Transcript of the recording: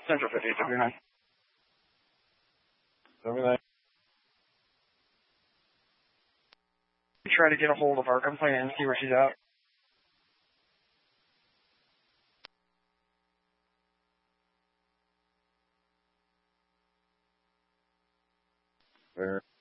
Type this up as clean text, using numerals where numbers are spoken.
Central 5879. 79. Try to get a hold of our complainant and see where she's at. Where?